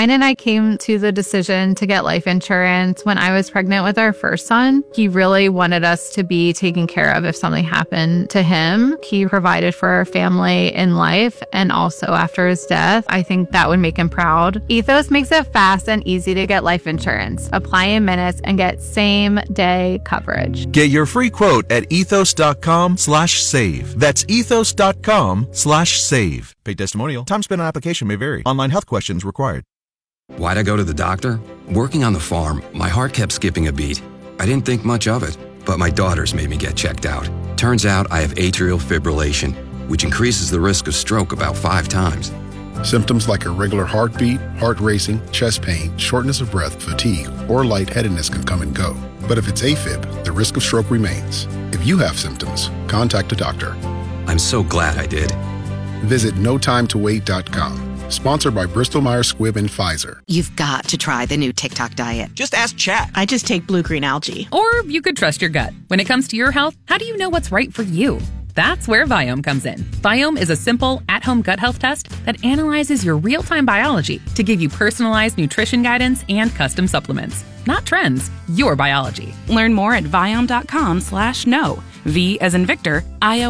Ryan and I came to the decision to get life insurance when I was pregnant with our first son. He really wanted us to be taken care of if something happened to him. He provided for our family in life and also after his death. I think that would make him proud. Ethos makes it fast and easy to get life insurance. Apply in minutes and get same-day coverage. Get your free quote at ethos.com/save. That's ethos.com/save. Paid testimonial. Time spent on application may vary. Online health questions required. Why'd I go to the doctor? Working on the farm, my heart kept skipping a beat. I didn't think much of it, but my daughters made me get checked out. Turns out I have atrial fibrillation, which increases the risk of stroke about 5 times. Symptoms like irregular heartbeat, heart racing, chest pain, shortness of breath, fatigue, or lightheadedness can come and go. But if it's AFib, the risk of stroke remains. If you have symptoms, contact a doctor. I'm so glad I did. Visit notimetowait.com. Sponsored by Bristol-Myers Squibb and Pfizer. You've got to try the new TikTok diet. Just ask Chat. I just take blue-green algae. Or you could trust your gut. When it comes to your health, how do you know what's right for you? That's where Viome comes in. Viome is a simple, at-home gut health test that analyzes your real-time biology to give you personalized nutrition guidance and custom supplements. Not trends, your biology. Learn more at Viome.com/know. V as in Victor,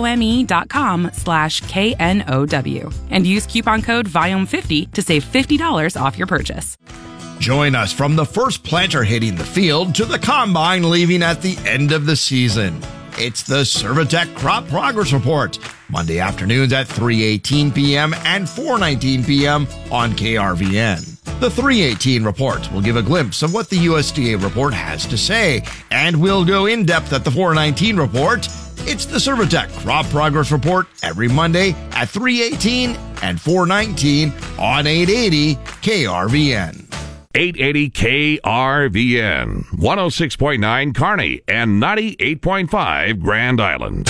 IOME.com/KNOW. And use coupon code VIOME50 to save $50 off your purchase. Join us from the first planter hitting the field to the combine leaving at the end of the season. It's the Servitec Crop Progress Report, Monday afternoons at 3:18 p.m. and 4:19 p.m. on KRVN. The 318 report will give a glimpse of what the USDA report has to say, and we'll go in depth at the 419 report. It's the Servitec Crop Progress Report every Monday at 318 and 419 on 880 KRVN. 880 KRVN, 106.9 Kearney and 98.5 Grand Island.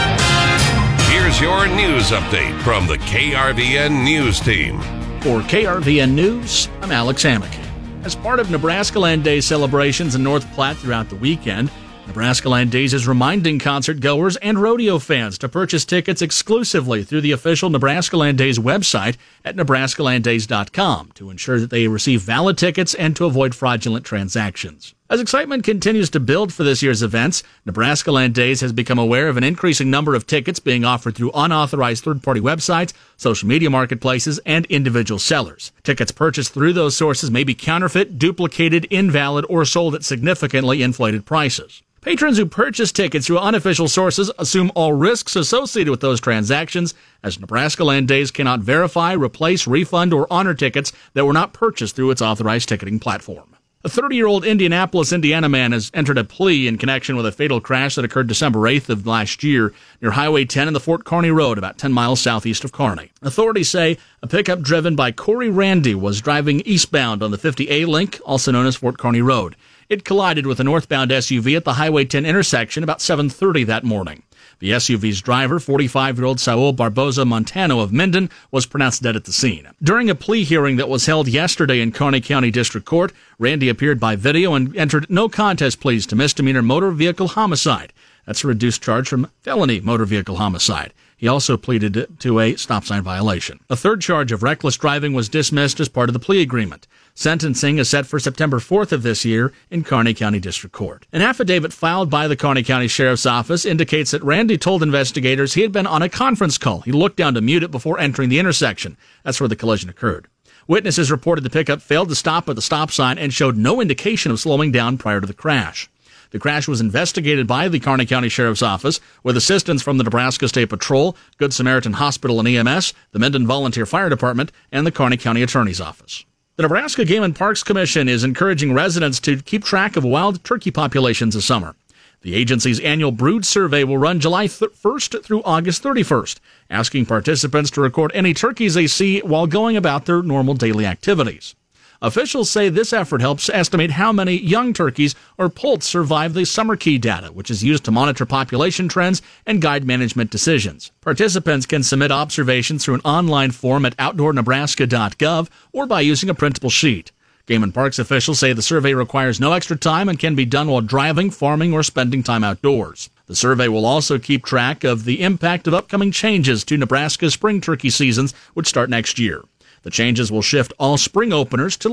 Here's your news update from the KRVN News Team. For KRVN News, I'm Alex Amick. As part of Nebraska Land Day celebrations in North Platte throughout the weekend, Nebraska Land Days is reminding concert goers and rodeo fans to purchase tickets exclusively through the official Nebraska Land Days website at nebraskalanddays.com to ensure that they receive valid tickets and to avoid fraudulent transactions. As excitement continues to build for this year's events, Nebraska Land Days has become aware of an increasing number of tickets being offered through unauthorized third-party websites, social media marketplaces, and individual sellers. Tickets purchased through those sources may be counterfeit, duplicated, invalid, or sold at significantly inflated prices. Patrons who purchase tickets through unofficial sources assume all risks associated with those transactions, as Nebraska Land Days cannot verify, replace, refund, or honor tickets that were not purchased through its authorized ticketing platform. A 30-year-old Indianapolis, Indiana man has entered a plea in connection with a fatal crash that occurred December 8th of last year near Highway 10 and the Fort Kearney Road, about 10 miles southeast of Kearney. Authorities say a pickup driven by Corey Randy was driving eastbound on the 50A link, also known as Fort Kearney Road. It collided with a northbound SUV at the Highway 10 intersection about 7:30 that morning. The SUV's driver, 45-year-old Saul Barboza Montano of Minden, was pronounced dead at the scene. During a plea hearing that was held yesterday in Kearney County District Court, Randy appeared by video and entered no contest pleas to misdemeanor motor vehicle homicide. That's a reduced charge from felony motor vehicle homicide. He also pleaded to a stop sign violation. A third charge of reckless driving was dismissed as part of the plea agreement. Sentencing is set for September 4th of this year in Kearney County District Court. An affidavit filed by the Kearney County Sheriff's Office indicates that Randy told investigators he had been on a conference call. He looked down to mute it before entering the intersection. That's where the collision occurred. Witnesses reported the pickup failed to stop at the stop sign and showed no indication of slowing down prior to the crash. The crash was investigated by the Kearney County Sheriff's Office with assistance from the Nebraska State Patrol, Good Samaritan Hospital and EMS, the Minden Volunteer Fire Department, and the Kearney County Attorney's Office. The Nebraska Game and Parks Commission is encouraging residents to keep track of wild turkey populations this summer. The agency's annual brood survey will run July 1st through August 31st, asking participants to record any turkeys they see while going about their normal daily activities. Officials say this effort helps estimate how many young turkeys or poults survive the summer key data, which is used to monitor population trends and guide management decisions. Participants can submit observations through an online form at outdoornebraska.gov or by using a printable sheet. Game and Parks officials say the survey requires no extra time and can be done while driving, farming, or spending time outdoors. The survey will also keep track of the impact of upcoming changes to Nebraska's spring turkey seasons, which start next year. The changes will shift all spring openers to